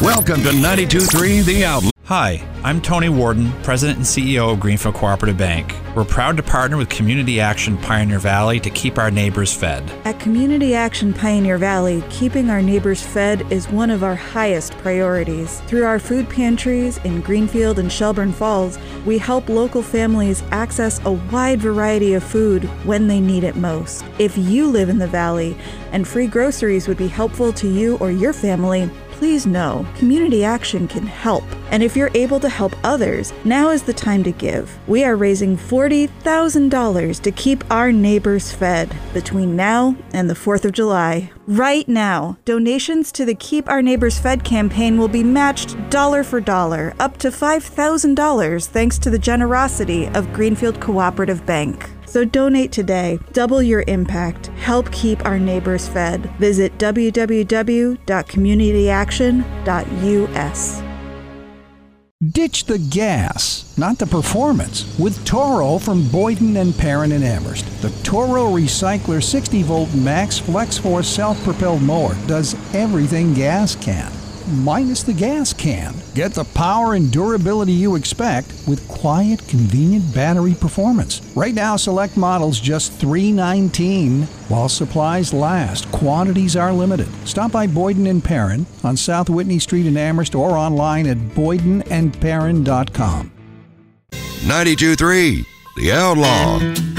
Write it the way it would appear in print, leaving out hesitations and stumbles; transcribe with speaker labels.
Speaker 1: Welcome to 92.3 The Outlet.
Speaker 2: Hi, I'm Tony Warden, President and CEO of Greenfield Cooperative Bank. We're proud to partner with Community Action Pioneer Valley to keep our neighbors fed.
Speaker 3: At Community Action Pioneer Valley, keeping our neighbors fed is one of our highest priorities. Through our food pantries in Greenfield and Shelburne Falls, we help local families access a wide variety of food when they need it most. If you live in the valley and free groceries would be helpful to you or your family, please know Community Action can help. And if you're able to help others, now is the time to give. We are raising $40,000 to keep our neighbors fed between now and the 4th of July. Right now, donations to the Keep Our Neighbors Fed campaign will be matched dollar for dollar, up to $5,000 thanks to the generosity of Greenfield Cooperative Bank. So donate today. Double your impact. Help keep our neighbors fed. Visit www.communityaction.us.
Speaker 4: Ditch the gas, not the performance, with Toro from Boyden and Perrin in Amherst. The Toro Recycler 60-volt Max Flex Force self-propelled mower does everything gas can, minus the gas can. Get the power and durability you expect with quiet, convenient battery performance. Right now, select models just $319 while supplies last. Quantities are limited. Stop by Boyden and Perrin on South Whitney Street in Amherst or online at boydenandperrin.com.
Speaker 1: 92.3 The Outlaw.